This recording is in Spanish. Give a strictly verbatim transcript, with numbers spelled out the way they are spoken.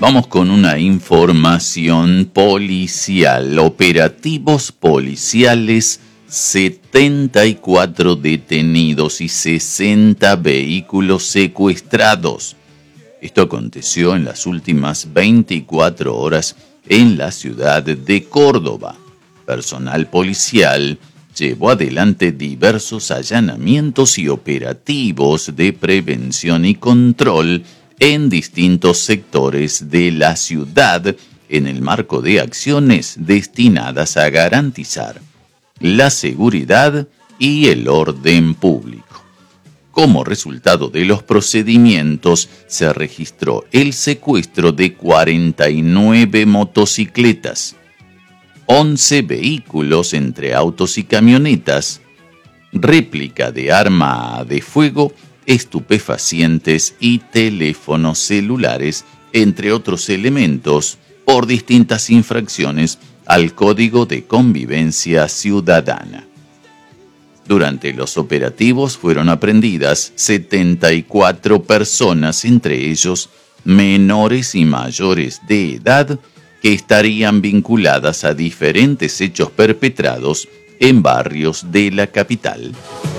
Vamos con una información policial. Operativos policiales, setenta y cuatro detenidos y sesenta vehículos secuestrados. Esto aconteció en las últimas veinticuatro horas en la ciudad de Córdoba. Personal policial llevó adelante diversos allanamientos y operativos de prevención y control en distintos sectores de la ciudad en el marco de acciones destinadas a garantizar la seguridad y el orden público. Como resultado de los procedimientos, se registró el secuestro de cuarenta y nueve motocicletas, once vehículos entre autos y camionetas, réplica de arma de fuego, estupefacientes y teléfonos celulares, entre otros elementos, por distintas infracciones al Código de Convivencia Ciudadana. Durante los operativos fueron aprehendidas setenta y cuatro personas, entre ellos menores y mayores de edad, que estarían vinculadas a diferentes hechos perpetrados en barrios de la capital.